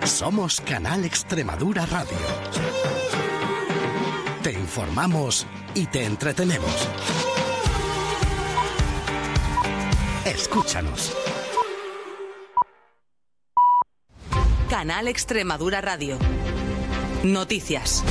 Somos Canal Extremadura Radio. Te informamos y te entretenemos. Escúchanos. Canal Extremadura Radio. Noticias.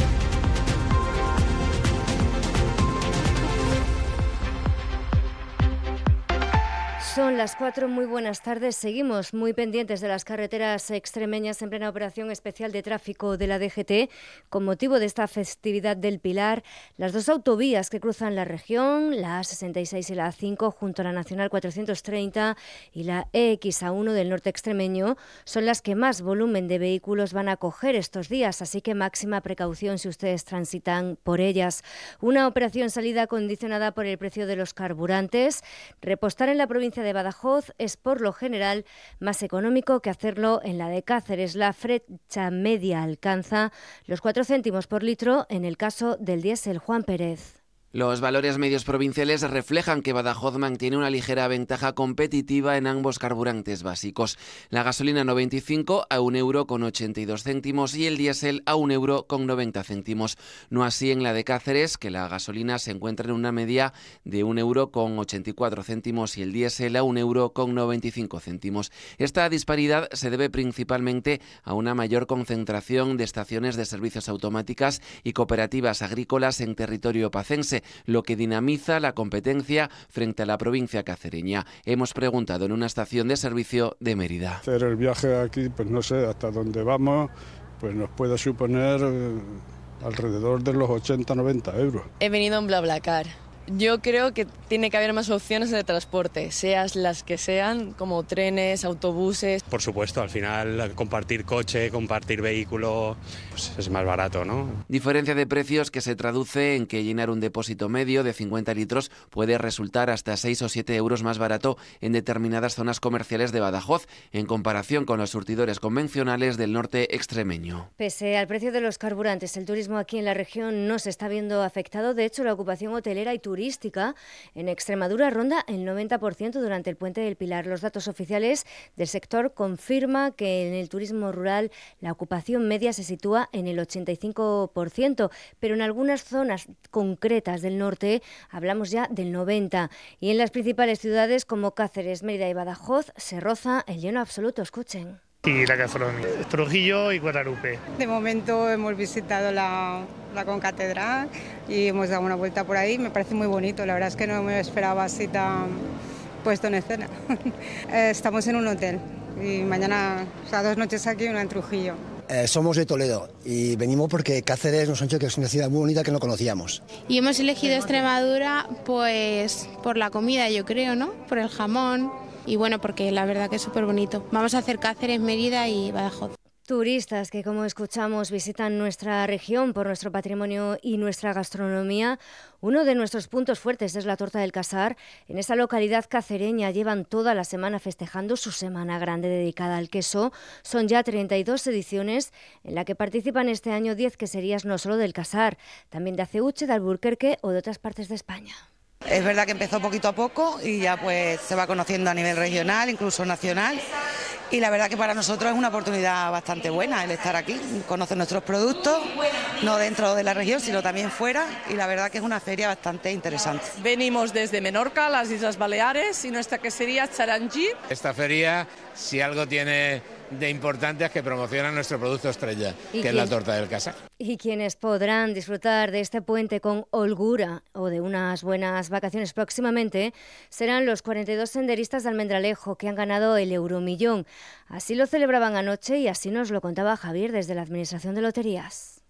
Son las 4, muy buenas tardes. Seguimos muy pendientes de las carreteras extremeñas en plena operación especial de tráfico de la DGT con motivo de esta festividad del Pilar. Las dos autovías que cruzan la región, la A66 y la A5, junto a la Nacional 430 y la EXA1 del norte extremeño, son las que más volumen de vehículos van a coger estos días, así que máxima precaución si ustedes transitan por ellas. Una operación salida condicionada por el precio de los carburantes. Repostar en la provincia de Badajoz es por lo general más económico que hacerlo en la de Cáceres. La brecha media alcanza los 4 céntimos por litro en el caso del diésel. Juan Pérez. Los valores medios provinciales reflejan que Badajoz mantiene una ligera ventaja competitiva en ambos carburantes básicos. La gasolina 95 a 1,82 € y el diésel a 1,90 €. No así en la de Cáceres, que la gasolina se encuentra en una media de 1,84 € y el diésel a 1,95 €. Esta disparidad se debe principalmente a una mayor concentración de estaciones de servicios automáticas y cooperativas agrícolas en territorio pacense, lo que dinamiza la competencia frente a la provincia cacereña. Hemos preguntado en una estación de servicio de Mérida. Hacer el viaje aquí, pues no sé, hasta dónde vamos, pues nos puede suponer alrededor de los 80-90 €. He venido en BlaBlaCar. Yo creo que tiene que haber más opciones de transporte, sean las que sean, como trenes, autobuses. Por supuesto, al final compartir coche, compartir vehículo, pues es más barato, ¿no? Diferencia de precios que se traduce en que llenar un depósito medio de 50 litros puede resultar hasta 6 o 7 € más barato en determinadas zonas comerciales de Badajoz, en comparación con los surtidores convencionales del norte extremeño. Pese al precio de los carburantes, el turismo aquí en la región no se está viendo afectado. De hecho, la ocupación hotelera y turística en Extremadura ronda el 90% durante el Puente del Pilar. Los datos oficiales del sector confirman que en el turismo rural la ocupación media se sitúa en el 85%, pero en algunas zonas concretas del norte hablamos ya del 90%. Y en las principales ciudades como Cáceres, Mérida y Badajoz se roza el lleno absoluto. Escuchen. Y la gastronomía, Trujillo y Guadalupe. De momento hemos visitado la concatedral y hemos dado una vuelta por ahí. Me parece muy bonito, la verdad es que no me esperaba así tan puesto en escena. Estamos en un hotel y mañana, 2 noches aquí y una en Trujillo. Somos de Toledo y venimos porque Cáceres nos han dicho que es una ciudad muy bonita que no conocíamos. Y hemos elegido Extremadura pues por la comida, yo creo, ¿no? Por el jamón. Y bueno, porque la verdad que es súper bonito. Vamos a hacer Cáceres, Mérida y Badajoz. Turistas que, como escuchamos, visitan nuestra región por nuestro patrimonio y nuestra gastronomía. Uno de nuestros puntos fuertes es la Torta del Casar. En esa localidad cacereña llevan toda la semana festejando su semana grande dedicada al queso. Son ya 32 ediciones en la que participan este año 10 queserías no solo del Casar, también de Aceuche, de Alburquerque o de otras partes de España. Es verdad que empezó poquito a poco y ya pues se va conociendo a nivel regional, incluso nacional. Y la verdad que para nosotros es una oportunidad bastante buena el estar aquí, conocer nuestros productos, no dentro de la región, sino también fuera. Y la verdad que es una feria bastante interesante. Venimos desde Menorca, las Islas Baleares, y nuestra quesería Charangí. Esta feria, si algo tiene de importante, es que promociona nuestro producto estrella, que es la Torta del Casar. Y quienes podrán disfrutar de este puente con holgura o de unas buenas vacaciones próximamente serán los 42 senderistas de Almendralejo que han ganado el Euromillón. Así lo celebraban anoche y así nos lo contaba Javier desde la Administración de Loterías.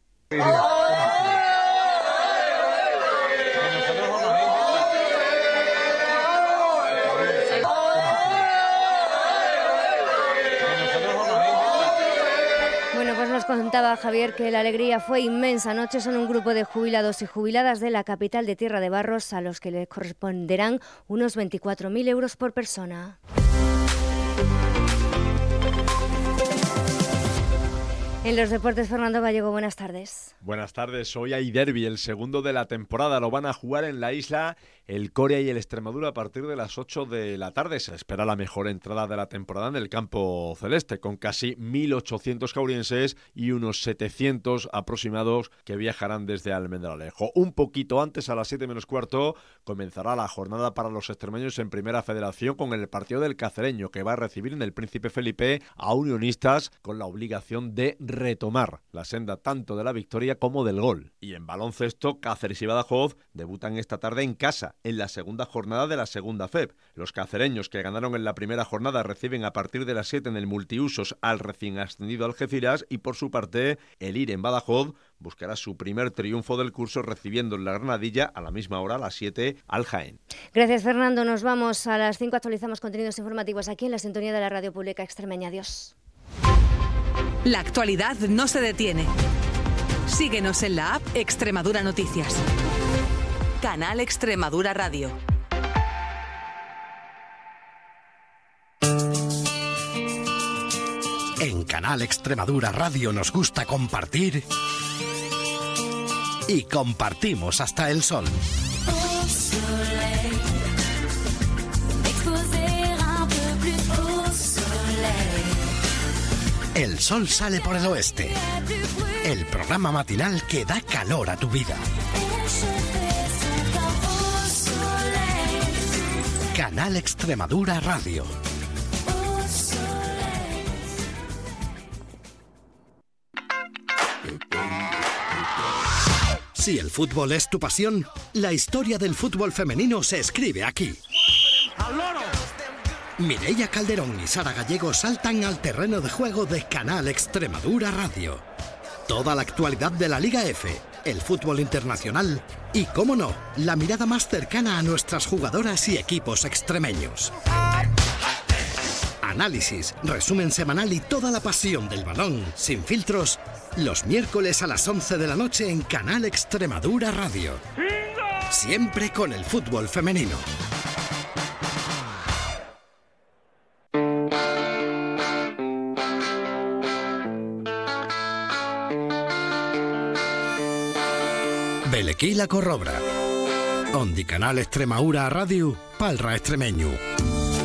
Nos contaba Javier que la alegría fue inmensa. Anoche son un grupo de jubilados y jubiladas de la capital de Tierra de Barros a los que les corresponderán unos 24.000 euros por persona. En En los deportes, Fernando Gallego, buenas tardes. Buenas tardes, hoy hay derbi, el segundo de la temporada. Lo van a jugar en la isla el Coria y el Extremadura a partir de las 8 de la tarde. Se espera la mejor entrada de la temporada en el campo celeste, con casi 1.800 caurienses y unos 700 aproximados que viajarán desde Almendralejo. Un poquito antes, a las 7 menos cuarto, comenzará la jornada para los extremeños en Primera Federación con el partido del Cacereño, que va a recibir en el Príncipe Felipe a Unionistas con la obligación de retomar la senda tanto de la victoria como del gol. Y en baloncesto, Cáceres y Badajoz debutan esta tarde en casa, en la segunda jornada de la segunda FEB. Los cacereños, que ganaron en la primera jornada, reciben a partir de las 7 en el multiusos al recién ascendido Algeciras, y por su parte, el IR en Badajoz buscará su primer triunfo del curso recibiendo en la Granadilla a la misma hora, a las 7, al Jaén. Gracias, Fernando. Nos vamos a las 5, actualizamos contenidos informativos aquí en la sintonía de la Radio Pública Extremeña. Adiós. La actualidad no se detiene. Síguenos en la app Extremadura Noticias. Canal Extremadura Radio. En Canal Extremadura Radio nos gusta compartir y compartimos hasta el sol. El sol sale por el oeste. El programa matinal que da calor a tu vida. Canal Extremadura Radio. Si el fútbol es tu pasión, la historia del fútbol femenino se escribe aquí. Mireia Calderón y Sara Gallego saltan al terreno de juego de Canal Extremadura Radio. Toda la actualidad de la Liga F, el fútbol internacional y, cómo no, la mirada más cercana a nuestras jugadoras y equipos extremeños. Análisis, resumen semanal y toda la pasión del balón, sin filtros, los miércoles a las 11 de la noche en Canal Extremadura Radio. Siempre con el fútbol femenino. Belequí la Corrobra. Ondi Canal Extremadura Radio, palra extremeño.